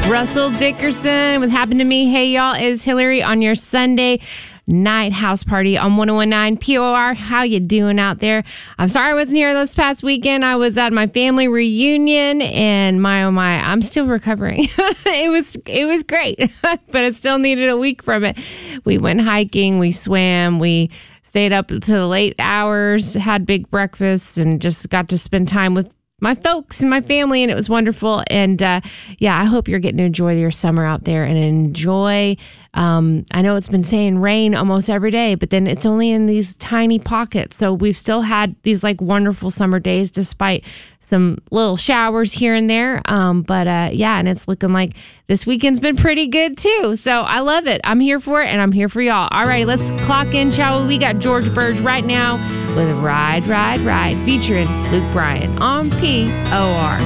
Russell Dickerson with Happened to Me. Hey, y'all, is Hillary on your Sunday night house party on 101.9 POR. How you doing out there? I'm sorry I wasn't here this past weekend. I was at my family reunion, and my, oh my, I'm still recovering. It was great, but I still needed a week from it. We went hiking, we swam, we stayed up to the late hours, had big breakfasts, and just got to spend time with my folks and my family, and it was wonderful. And I hope you're getting to enjoy your summer out there and enjoy. I know it's been saying rain almost every day, but then it's only in these tiny pockets. So we've still had these like wonderful summer days despite some little showers here and there. And it's looking like this weekend's been pretty good too. So I love it. I'm here for it, and I'm here for y'all. All right, let's clock in, shall we? We got George Burge right now with Ride, Ride, Ride featuring Luke Bryan on POR.